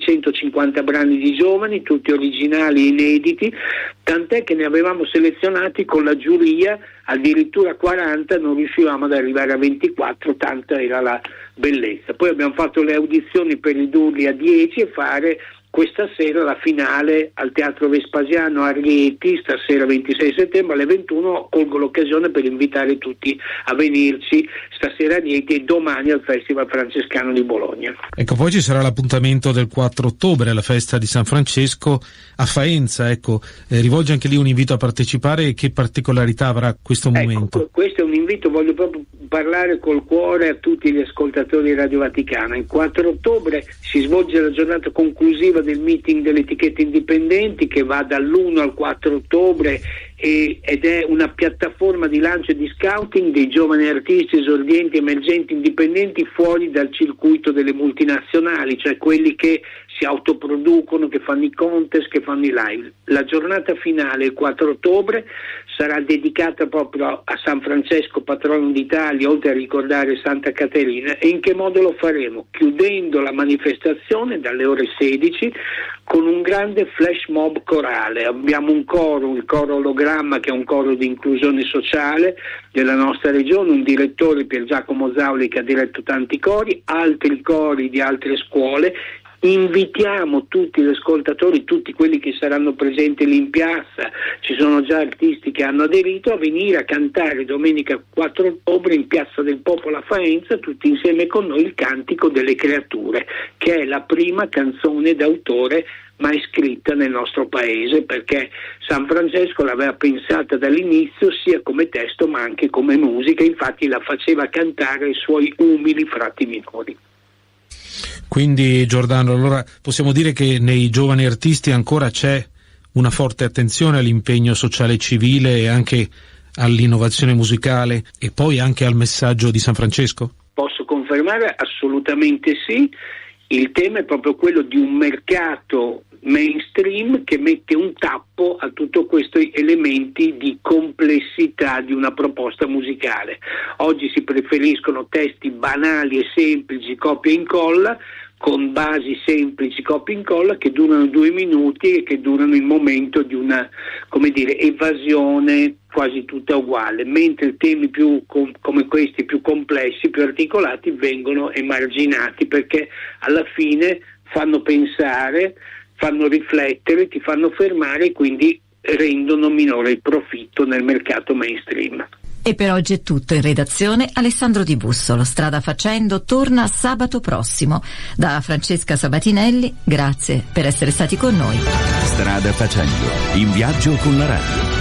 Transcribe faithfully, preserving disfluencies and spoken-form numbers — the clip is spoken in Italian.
centocinquanta brani di giovani, tutti originali e inediti, tant'è che ne avevamo selezionati con la giuria addirittura quaranta, non riuscivamo ad arrivare a ventiquattro, tanta era la bellezza. Poi abbiamo fatto le audizioni per ridurli a dieci e fare questa sera la finale al Teatro Vespasiano a Rieti, stasera ventisei settembre alle ventuno. Colgo l'occasione per invitare tutti a venirci stasera a Rieti e domani al Festival Francescano di Bologna. Ecco, poi ci sarà l'appuntamento del quattro ottobre alla festa di San Francesco a Faenza. Ecco, eh, rivolge anche lì un invito a partecipare. Che particolarità avrà questo momento? Ecco, questo è un invito, voglio proprio parlare col cuore a tutti gli ascoltatori di Radio Vaticana. Il quattro ottobre si svolge la giornata conclusiva del meeting delle etichette indipendenti, che va dall'uno al quattro ottobre e, ed è una piattaforma di lancio e di scouting dei giovani artisti esordienti, emergenti, indipendenti fuori dal circuito delle multinazionali, cioè quelli che si autoproducono, che fanno i contest, che fanno i live. La giornata finale, il quattro ottobre, sarà dedicata proprio a San Francesco, patrono d'Italia, oltre a ricordare Santa Caterina. E in che modo lo faremo? Chiudendo la manifestazione dalle ore sedici con un grande flash mob corale. Abbiamo un coro, il coro Ologramma, che è un coro di inclusione sociale della nostra regione, un direttore, Pier Giacomo Zauli, che ha diretto tanti cori, altri cori di altre scuole. Invitiamo tutti gli ascoltatori, tutti quelli che saranno presenti lì in piazza, ci sono già artisti che hanno aderito, a venire a cantare domenica quattro ottobre in Piazza del Popolo a Faenza, tutti insieme con noi, il Cantico delle Creature, che è la prima canzone d'autore mai scritta nel nostro paese, perché San Francesco l'aveva pensata dall'inizio sia come testo ma anche come musica, infatti la faceva cantare ai suoi umili frati minori. Quindi, Giordano, allora possiamo dire che nei giovani artisti ancora c'è una forte attenzione all'impegno sociale e civile e anche all'innovazione musicale e poi anche al messaggio di San Francesco? Posso confermare assolutamente sì. Il tema è proprio quello di un mercato mainstream che mette un tappo a tutti questi elementi di complessità di una proposta musicale. Oggi si preferiscono testi banali e semplici, copia e incolla, con basi semplici, copia e incolla, che durano due minuti e che durano il momento di una, come dire, evasione quasi tutta uguale, mentre temi più com- come questi, più complessi, più articolati, vengono emarginati perché alla fine fanno pensare, fanno riflettere, ti fanno fermare e quindi rendono minore il profitto nel mercato mainstream. E per oggi è tutto. In redazione Alessandro Di Bussolo. Strada Facendo torna sabato prossimo. Da Francesca Sabatinelli, grazie per essere stati con noi. Strada Facendo, in viaggio con la radio.